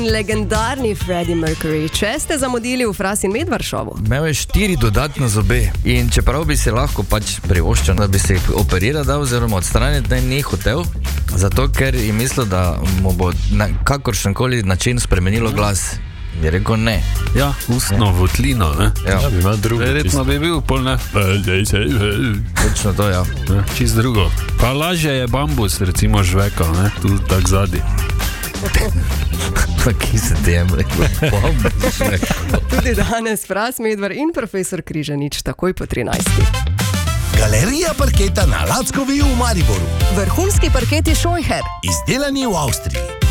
Legendarni Freddie Mercury, če ste zamudili v Fras in Medvar šovu. Imel je 4 dodatne zobe in čeprav bi se lahko pač privoščil, da bi se jih operirati oziroma odstraniti, da ni hotel, zato ker je mislil, da mu bo na kakršenkoli način spremenilo glas. Je rekel ne. Ja, ustno votlino, ne? Ja. Ja, bi imel drugo. Verjetno bi bil pol, ne? Točno to, ja. Čist drugo. Pa lažje je bambus, recimo žvekal, ne? Tu tak zadnji. Pa ki se tem rekel? Tudi danes Fras, Medvar in profesor Križanič, takoj po 13. Galerija parketa na Lackovi v Mariboru. Vrhunski parketi Scheucher. Izdelani v Avstriji.